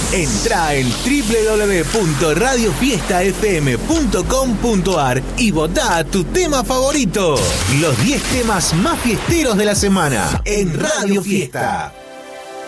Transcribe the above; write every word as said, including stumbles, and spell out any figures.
Entrá en doble u doble u doble u punto radio fiesta f m punto com punto a r y votá tu tema favorito. Los diez temas más fiesteros de la semana en Radio Fiesta.